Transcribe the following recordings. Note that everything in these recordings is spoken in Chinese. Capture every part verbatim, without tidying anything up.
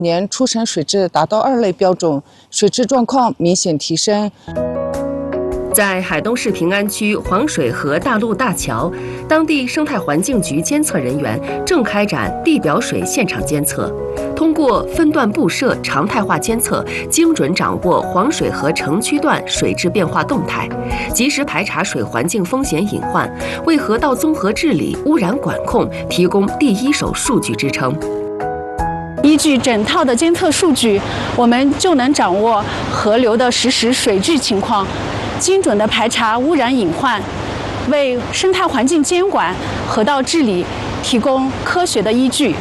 年出生水质达到二类标准，水质状况明显提升。 在海东市平安区黄水河大路大桥，当地生态环境局监测人员正开展地表水现场监测，通过分段布设常态化监测，精准掌握黄水河城区段水质变化动态，及时排查水环境风险隐患，为河道综合治理、污染管控提供第一手数据支撑。 依据整套的监测数据，我们就能掌握河流的实时水质情况，精准地排查污染隐患，为生态环境监管、河道治理提供科学的依据。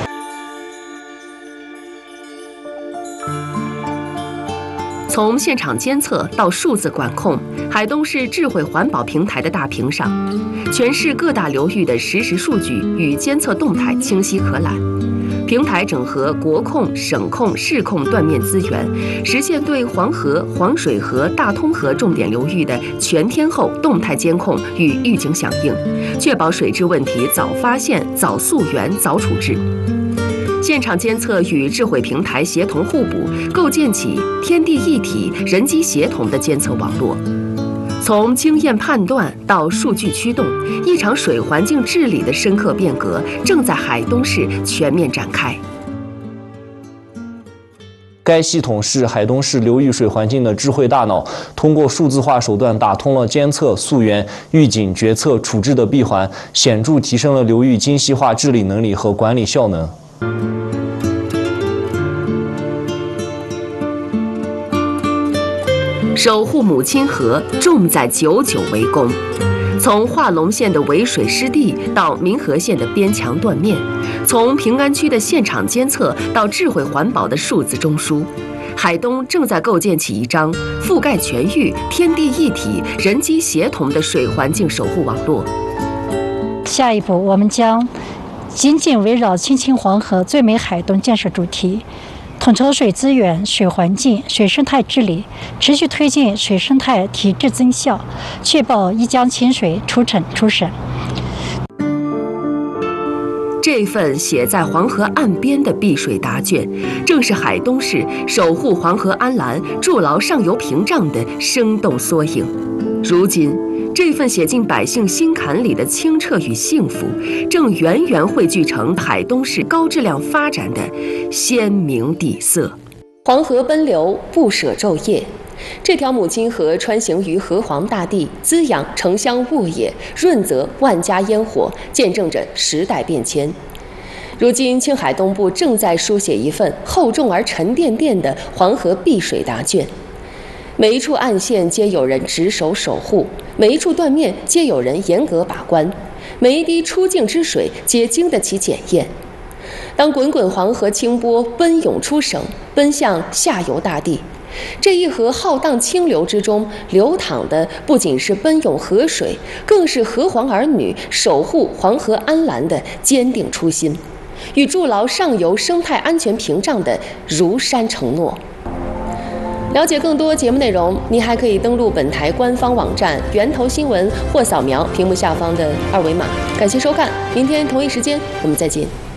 从现场监测到数字管控，海东市智慧环保平台的大屏上，全市各大流域的实时数据与监测动态清晰可览。平台整合国控、省控、市控断面资源，实现对黄河、黄水河、大通河重点流域的全天候动态监控与预警响应，确保水质问题早发现、早溯源、早处置。现场监测与智慧平台协同互补，构建起天地一体、人机协同的监测网络。从经验判断到数据驱动，一场水环境治理的深刻变革正在海东市全面展开。 该系统是海东市流域水环境的智慧大脑，通过数字化手段打通了监测、溯源、预警、决策、处置的闭环，显著提升了流域精细化治理能力和管理效能。 守护母亲河，重在久久为功。从化龙县的围水湿地到民和县的边墙断面，从平安区的现场监测到智慧环保的数字中枢，海东正在构建起一张覆盖全域、天地一体、人机协同的水环境守护网络。 下一步，我们将紧紧围绕亲亲黄河、最美海东建设主题，统筹水资源、水环境、水生态治理，持续推进水生态体质增效，确保一江清水出城出省。 这份写在黄河岸边的碧水答卷，正是海东市守护黄河安澜、筑牢上游屏障的生动缩影。如今，这份写进百姓心坎里的清澈与幸福，正源源汇聚成海东市高质量发展的鲜明底色。黄河奔流，不舍昼夜。这条母亲河穿行于河湟大地，滋养城乡沃野，润泽万家烟火，见证着时代变迁。如今，青海东部正在书写一份厚重而沉甸甸的黄河碧水答卷。每一处岸线皆有人值守守护，每一处断面皆有人严格把关，每一滴出境之水皆经得起检验。当滚滚黄河清波奔涌出省，奔向下游大地，这一河浩荡清流之中流淌的不仅是奔涌河水，更是河皇儿女守护黄河安澜的坚定初心，与筑牢上游生态安全屏障的如山承诺。了解更多节目内容，您还可以登录本台官方网站源头新闻，或扫描屏幕下方的二维码。感谢收看，明天同一时间我们再见。